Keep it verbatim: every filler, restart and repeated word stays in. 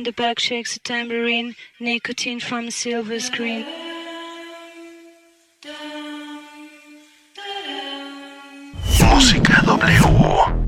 in the back shakes a tambourine, nicotine from a silver screen. Música W.